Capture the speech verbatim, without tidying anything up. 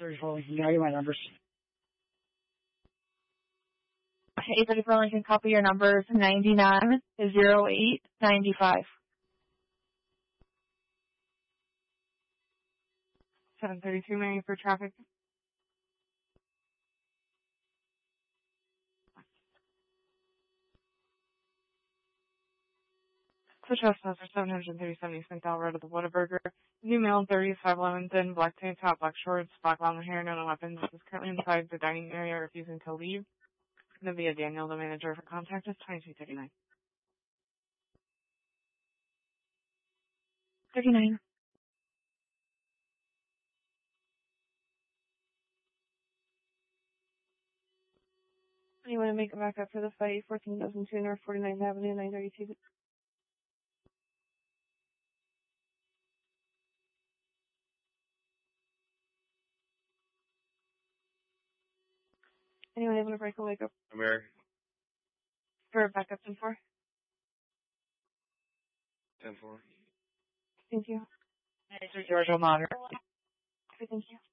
thirty-four Lincoln. Can I get my numbers? eight thirty-four Lincoln, copy your numbers ninety-nine zero eight ninety-five. seven thirty-two, Mary, for traffic. The trespasser, seven thirty-seven East McDowell Road at the Whataburger. New male, thirty, five eleven, thin, black tank top, black shorts, black long hair, no weapons. Is currently inside the dining area, refusing to leave. Navia Daniel, the manager, for contact is twenty-two thirty-nine. thirty-nine. You want to make it back up for the fight, fourteen thousand two North forty-ninth Avenue, nine thirty-two. Anyone able to break a leg up? American. For backup ten four? ten four. Thank you. Hey, George, I'll monitor. Okay, thank you.